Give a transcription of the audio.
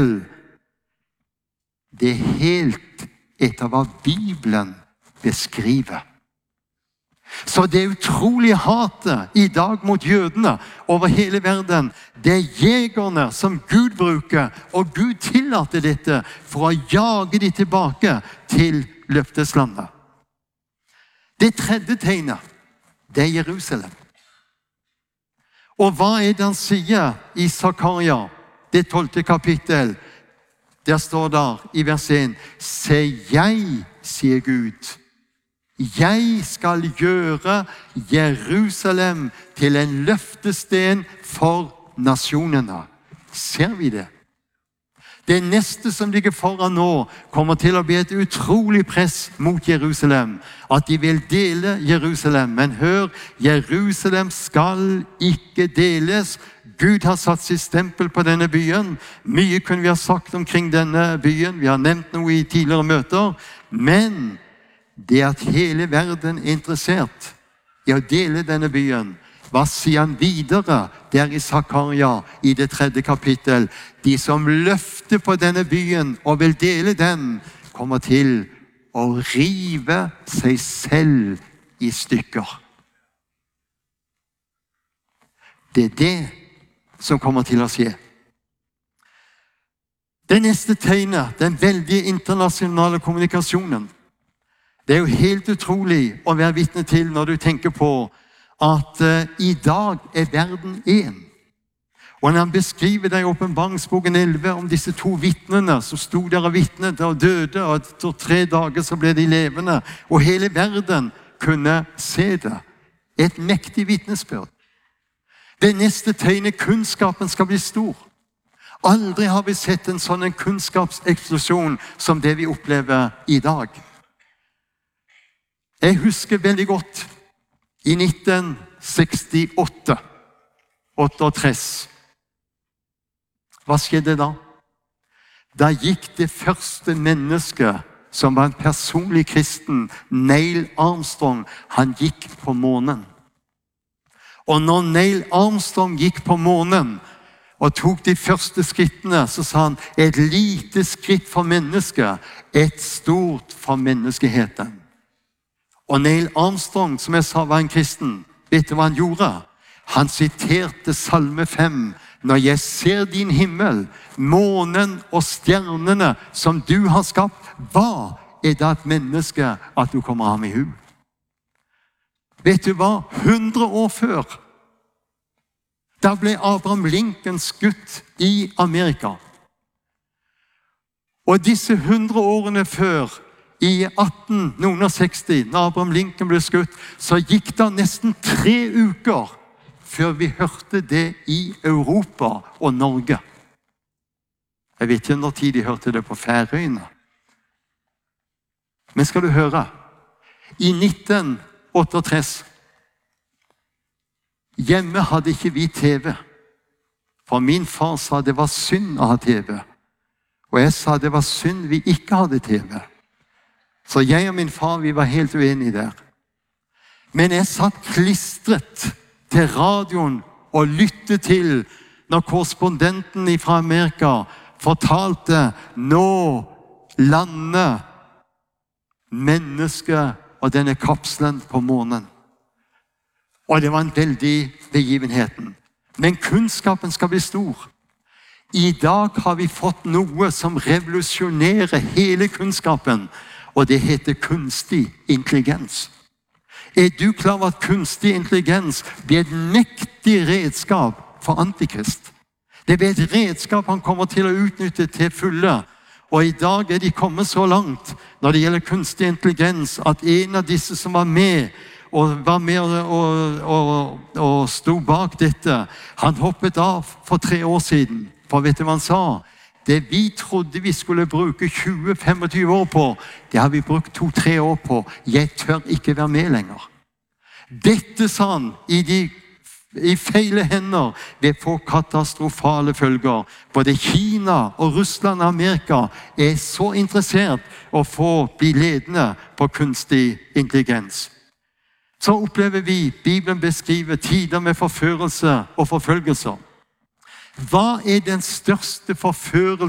Det er helt etter hva Bibelen beskriver. Så det utrolige hatet i dag mot jødene over hele verden, det er jegerne som Gud bruker, og Gud tillater dette for å jage de tilbake til løfteslandet. Det tredje tegnet, det er Jerusalem. Og hva er det han sier i Zakaria, det 12. kapittel? Der står der i vers 1, «Se, jeg, sier Gud, jeg skal gjøre Jerusalem til en løftesten for nasjonene». Ser vi det? Det neste som ligger foran nå, kommer til å bli et utrolig press mot Jerusalem. At de vil dele Jerusalem. Men hør, Jerusalem skal ikke deles. Gud har satt sitt stempel på denne byen. Mye kunne vi ha sagt omkring denne byen. Vi har nevnt noe i tidligere møter. Men det at hele verden er interessert i å dele denne byen, hva sier han videre der i Zakaria i det 3. kapittel? De som løfter på denne byen og vil dele den, kommer til å rive seg selv i stykker. Det er det som kommer til å skje. Det neste tegnet, den veldige internasjonale kommunikasjonen. Det er jo helt utrolig å være vitne til når du tenker på at i dag er verden en. Og når han beskriver det i Åpenbaringsboken 11 om disse 2 vitnene som stod der og vitnet og døde, og etter 3 dager så ble de levende, og hele verden kunne se det. Et mektig vitnesbyrd. Det neste tegnet, kunnskapen skal bli stor. Aldri har vi sett en sånn kunnskapseksplosjon som det vi opplever i dag. Jeg husker veldig godt i 1968, 68. Hva skjedde da? Da gikk det første mennesket som var en personlig kristen, Neil Armstrong, han gikk på månen. Og når Neil Armstrong gikk på månen og tok de første skrittene, så sa han, et lite skritt for mennesket, et stort for menneskeheten. Og Neil Armstrong, som jeg sa var en kristen, vet du hva han gjorde? Han siterte Salme 5. Når jeg ser din himmel, månen og stjernene som du har skapt, hva er det et menneske at du kommer ham i hu? Vet du hva? 100 år før, da ble Abraham Lincoln skutt i Amerika. Og disse 100 årene før, i 1860, når Abraham Lincoln ble skutt, så gikk det nesten 3 uker før vi hørte det i Europa og Norge. Jeg vet ikke når tid de hørte det på Færøyene. Men skal du høre, i 1968, hjemme hadde ikke vi TV. For min far sa det var synd å ha TV. Og jeg sa det var synd vi ikke hadde TV. Så jeg og min far, vi var helt uenige der. Men jeg satt klistret til radioen og lyttet til når korrespondenten fra Amerika fortalte nå lander mennesket og denne kapselen på månen. Og det var en veldig begivenheten. Men kunnskapen skal bli stor. I dag har vi fått noe som revolusjonerer hele kunnskapen, og det heter kunstig intelligens. Er du klar over at kunstig intelligens blir et mektig redskap for Antikrist? Det blir et redskap han kommer til å utnytte til fulle. Og i dag er de kommet så langt når det gjelder kunstig intelligens, at en av disse som var med og sto bak dette, han hoppet av for 3 år siden. For vet du hva han sa? Det vi trodde vi skulle bruke 20-25 år på, det har vi brukt 2-3 år på. Jeg tør ikke være med lenger. Dette, sa han, i feile hender vil få katastrofale følger. Både Kina og Russland og Amerika er så interessert å bli ledende på kunstig intelligens. Så opplever vi Bibelen beskriver tider med forførelse og forfølgelser. Hva er den største forførelse